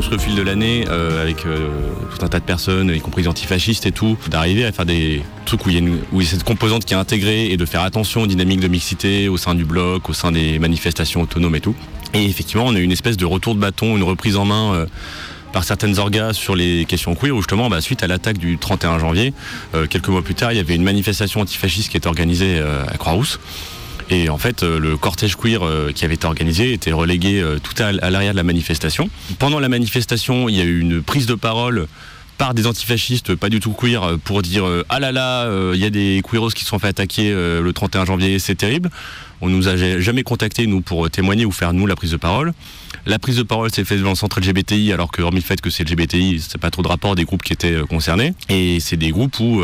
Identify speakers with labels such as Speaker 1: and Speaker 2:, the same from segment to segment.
Speaker 1: construit au fil de l'année avec tout un tas de personnes, y compris des antifascistes et tout, d'arriver à faire des trucs où il y a cette composante qui est intégrée et de faire attention aux dynamiques de mixité au sein du bloc, au sein des manifestations autonomes et tout. Et effectivement, on a eu une espèce de retour de bâton, une reprise en main par certaines orgas sur les questions queer, où justement, suite à l'attaque du 31 janvier, quelques mois plus tard, il y avait une manifestation antifasciste qui était organisée à Croix-Rousse. Et en fait, le cortège queer qui avait été organisé était relégué tout à l'arrière de la manifestation. Pendant la manifestation, il y a eu une prise de parole par des antifascistes pas du tout queer pour dire ah là là, il y a des queeros qui se sont fait attaquer le 31 janvier, c'est terrible. On nous a jamais contacté nous pour témoigner ou faire nous la prise de parole. La prise de parole s'est faite dans le centre LGBTI, alors que hormis le fait que c'est LGBTI, c'est pas trop de rapport des groupes qui étaient concernés. Et c'est des groupes où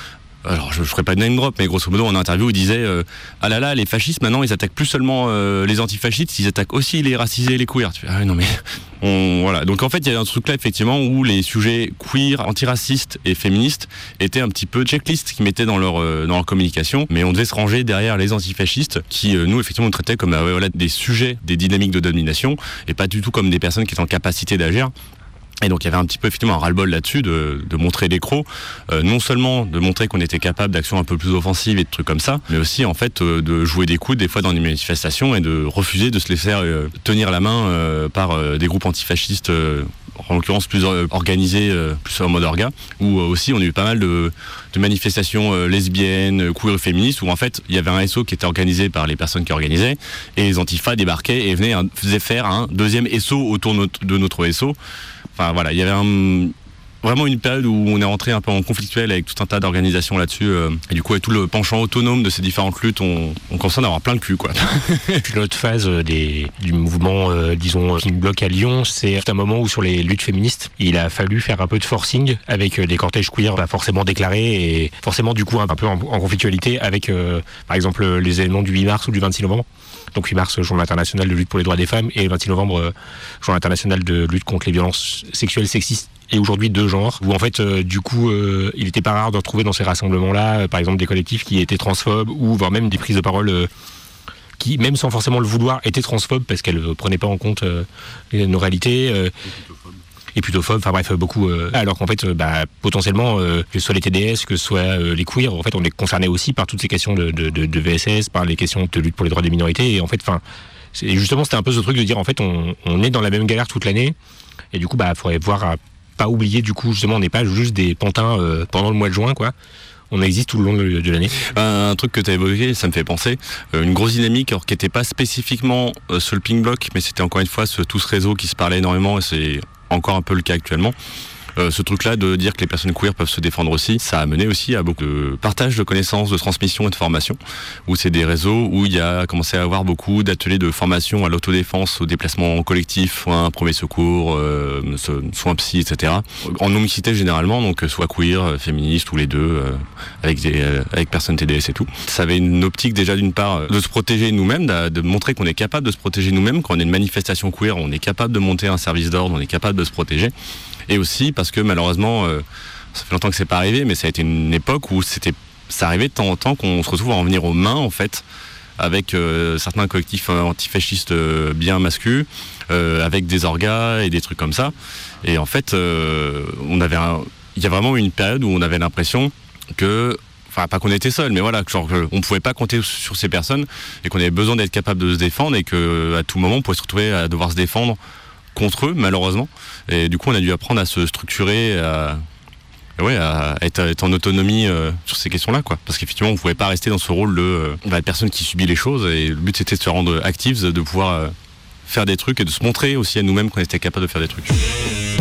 Speaker 1: alors je ferai pas de name drop, mais grosso modo en interview ils disaient ah là là, les fascistes maintenant ils attaquent plus seulement les antifascistes, ils attaquent aussi les racisés et les queers. Tu fais, ah non mais voilà. Donc en fait il y a un truc là effectivement où les sujets queer, antiracistes et féministes étaient un petit peu checklist qu'ils mettaient dans leur communication, mais on devait se ranger derrière les antifascistes qui nous effectivement nous traitaient comme des sujets, des dynamiques de domination et pas du tout comme des personnes qui étaient en capacité d'agir. Et donc il y avait un petit peu effectivement un ras-le-bol là-dessus de montrer les crocs, non seulement de montrer qu'on était capable d'actions un peu plus offensives et de trucs comme ça, mais aussi en fait de jouer des coudes des fois dans des manifestations et de refuser de se laisser tenir la main par des groupes antifascistes, en l'occurrence plus organisés, plus en mode orga, où aussi on a eu pas mal de manifestations lesbiennes, queer et féministes, où en fait il y avait un SO qui était organisé par les personnes qui organisaient, et les antifas débarquaient et faisaient faire un deuxième SO autour de notre SO. Enfin voilà, il y avait vraiment une période où on est rentré un peu en conflictuel avec tout un tas d'organisations là-dessus. Et du coup, avec tout le penchant autonome de ces différentes luttes, on commence à avoir plein le cul, quoi.
Speaker 2: Puis l'autre phase du mouvement, disons, Pink Bloc à Lyon, c'est un moment où sur les luttes féministes, il a fallu faire un peu de forcing avec des cortèges queer pas forcément déclarés et forcément du coup un peu en conflictualité avec, par exemple, les événements du 8 mars ou du 26 novembre. Donc 8 mars, Journée internationale de lutte pour les droits des femmes, et le 26 novembre, Journée internationale de lutte contre les violences sexuelles, sexistes et aujourd'hui de genre, où en fait, du coup, il n'était pas rare de retrouver dans ces rassemblements-là, par exemple, des collectifs qui étaient transphobes, ou voire même des prises de parole qui, même sans forcément le vouloir, étaient transphobes parce qu'elles ne prenaient pas en compte nos réalités. Et plutophobe, enfin bref, beaucoup. Alors qu'en fait, potentiellement, que ce soit les TDS, que ce soit les queers, en fait, on est concerné aussi par toutes ces questions de VSS, par les questions de lutte pour les droits des minorités. Et en fait, justement, c'était un peu ce truc de dire, en fait, on est dans la même galère toute l'année. Et du coup, faudrait voir à pas oublier, du coup, justement, on n'est pas juste des pantins pendant le mois de juin, quoi. On existe tout le long de l'année.
Speaker 1: Un truc que tu as évoqué, ça me fait penser, une grosse dynamique alors, qui n'était pas spécifiquement sur le Pink Bloc, mais c'était encore une fois tout ce réseau qui se parlait énormément, et c'est encore un peu le cas actuellement. Ce truc-là de dire que les personnes queer peuvent se défendre aussi, ça a mené aussi à beaucoup de partage de connaissances, de transmission et de formation, où c'est des réseaux où il y a commencé à avoir beaucoup d'ateliers de formation à l'autodéfense, au déplacement collectif, soins, premier secours, soins psy, etc. En non-mixité généralement, donc soit queer, féministe ou les deux, avec personnes TDS et tout. Ça avait une optique déjà d'une part de se protéger nous-mêmes, de montrer qu'on est capable de se protéger nous-mêmes. Quand on est une manifestation queer, on est capable de monter un service d'ordre, on est capable de se protéger. Et aussi parce que malheureusement, ça fait longtemps que c'est pas arrivé, mais ça a été une époque où ça arrivait de temps en temps qu'on se retrouve à en venir aux mains en fait, avec certains collectifs antifascistes bien masculins, avec des orgas et des trucs comme ça. Et en fait, il y a vraiment eu une période où on avait l'impression que, enfin pas qu'on était seul, mais voilà, genre on pouvait pas compter sur ces personnes et qu'on avait besoin d'être capable de se défendre et que à tout moment on pouvait se retrouver à devoir se défendre contre eux malheureusement, et du coup on a dû apprendre à se structurer, à être en autonomie sur ces questions-là, quoi. Parce qu'effectivement on pouvait pas rester dans ce rôle de personne qui subit les choses, et le but c'était de se rendre actifs, de pouvoir faire des trucs et de se montrer aussi à nous-mêmes qu'on était capable de faire des trucs.